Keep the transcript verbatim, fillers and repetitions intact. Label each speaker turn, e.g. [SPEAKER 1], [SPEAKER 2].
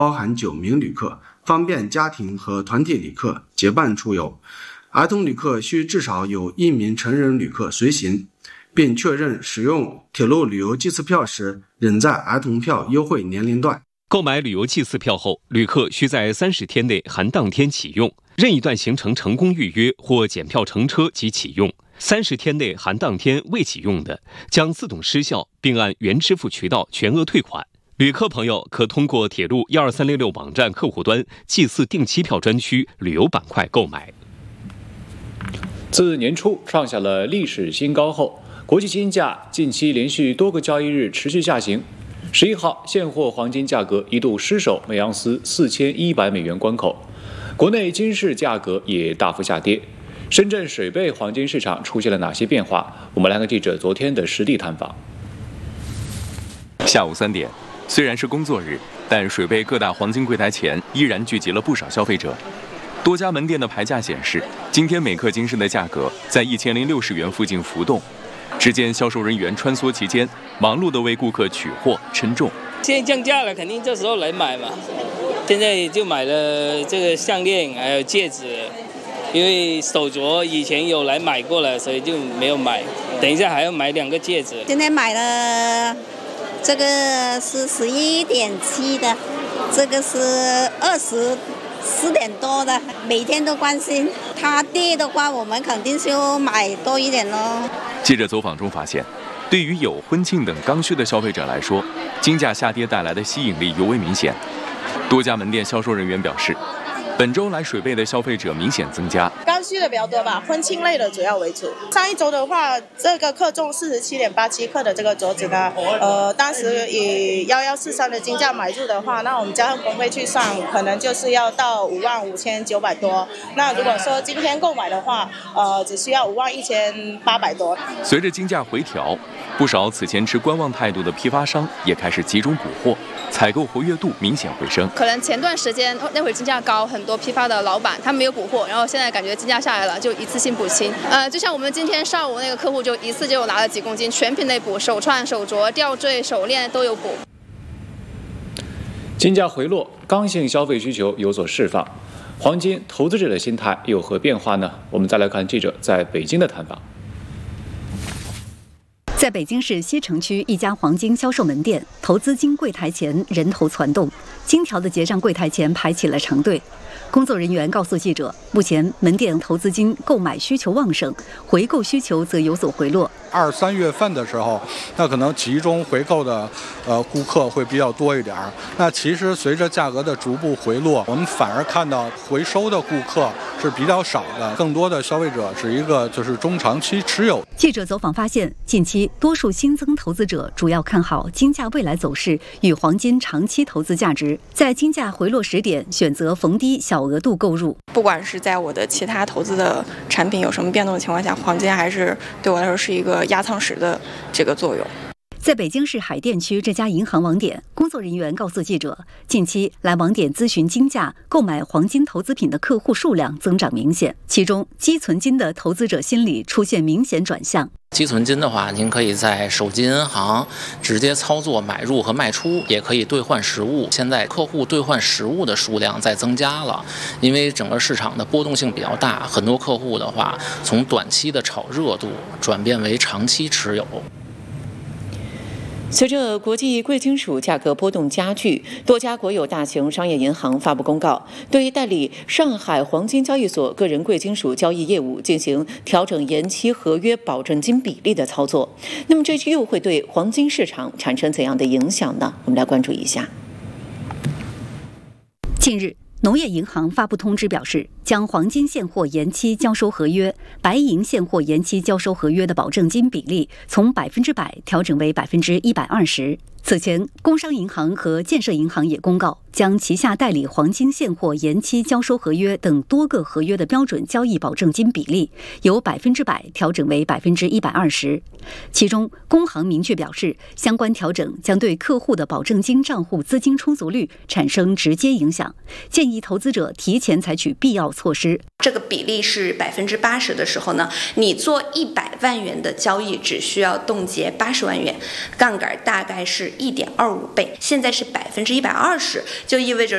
[SPEAKER 1] 包含九名旅客，方便家庭和团体旅客结伴出游。儿童旅客需至少有一名成人旅客随行，并确认使用铁路旅游季次票时仍在儿童票优惠年龄段。
[SPEAKER 2] 购买旅游季次票后，旅客需在三十天内含当天启用，任一段行程成功预约或检票乘车即启用。三十天内含当天未启用的，将自动失效，并按原支付渠道全额退款。旅客朋友可通过铁路一二三六六网站客户端祭祀定期票专区旅游板块购买。
[SPEAKER 3] 自年初创下了历史新高后，国际金价近期连续多个交易日持续下行。十一号，现货黄金价格一度失守每盎司四千一百美元关口，国内金市价格也大幅下跌。深圳水贝黄金市场出现了哪些变化？我们来看记者昨天的实地探访。
[SPEAKER 4] 下午三点，虽然是工作日，但水贝各大黄金柜台前依然聚集了不少消费者。多家门店的牌价显示，今天每克金饰的价格在一千零六十元附近浮动。只见销售人员穿梭其间，忙碌地为顾客取货称重。
[SPEAKER 5] 现在降价了，肯定这时候来买嘛。现在就买了这个项链，还有戒指，因为手镯以前有来买过了，所以就没有买。等一下还要买两个戒指。
[SPEAKER 6] 今天买了这个是十一点七的，这个是二十四点多的。每天都关心它跌的话，我们肯定是要买多一点咯。
[SPEAKER 4] 记者走访中发现，对于有婚庆等刚需的消费者来说，金价下跌带来的吸引力尤为明显。多家门店销售人员表示，本周来水贝的消费者明显增加，
[SPEAKER 7] 刚需的比较多吧，婚庆类的主要为主。上一周的话，这个克重四十七点八七克的这个镯子呢，呃，当时以幺幺四三的金价买入的话，那我们加上工费去算，可能就是要到五万五千九百多。那如果说今天购买的话，呃，只需要五万一千八百多。
[SPEAKER 4] 随着金价回调，不少此前持观望态度的批发商也开始集中补货，采购活跃度明显回升。
[SPEAKER 8] 可能前段时间那会儿金价高，很多批发的老板他没有补货，然后现在感觉金价下来了，就一次性补清。呃，就像我们今天上午那个客户就一次就拿了几公斤，全品类补，手串、手镯、吊坠、手链都有补。
[SPEAKER 3] 金价回落，刚性消费需求有所释放，黄金投资者的心态有何变化呢？我们再来看记者在北京的探访。
[SPEAKER 9] 在北京市西城区一家黄金销售门店，投资金柜台前人头攒动，金条的结账柜台前排起了长队。工作人员告诉记者，目前门店投资金购买需求旺盛，回购需求则有所回落。
[SPEAKER 10] 二三月份的时候，那可能集中回购的呃顾客会比较多一点。那其实随着价格的逐步回落，我们反而看到回收的顾客是比较少的，更多的消费者是一个就是中长期持有。
[SPEAKER 9] 记者走访发现，近期多数新增投资者主要看好金价未来走势与黄金长期投资价值，在金价回落时点选择逢低小额度购入。
[SPEAKER 11] 不管是在我的其他投资的产品有什么变动的情况下，黄金还是对我来说是一个压舱石的这个作用。
[SPEAKER 9] 在北京市海淀区这家银行网点，工作人员告诉记者，近期来网点咨询金价、购买黄金投资品的客户数量增长明显，其中积存金的投资者心理出现明显转向。
[SPEAKER 12] 积存金的话，您可以在手机银行直接操作买入和卖出，也可以兑换实物。现在客户兑换实物的数量在增加了，因为整个市场的波动性比较大，很多客户的话从短期的炒热度转变为长期持有。
[SPEAKER 13] 随着国际贵金属价格波动加剧，多家国有大型商业银行发布公告，对代理上海黄金交易所个人贵金属交易业务进行调整延期合约保证金比例的操作。那么这又会对黄金市场产生怎样的影响呢？我们来关注一下。
[SPEAKER 9] 近日，农业银行发布通知表示，将黄金现货延期交收合约、白银现货延期交收合约的保证金比例从百分之百调整为百分之一百二十。此前，工商银行和建设银行也公告，将旗下代理黄金现货延期交收合约等多个合约的标准交易保证金比例由百分之百调整为百分之一百二十。其中，工行明确表示，相关调整将对客户的保证金账户资金充足率产生直接影响，建议投资者提前采取必要措施。
[SPEAKER 14] 这个比例是百分之八十的时候呢，你做一百万元的交易只需要冻结八十万元，杠杆大概是一点二五倍。现在是百分之一百二十，就意味着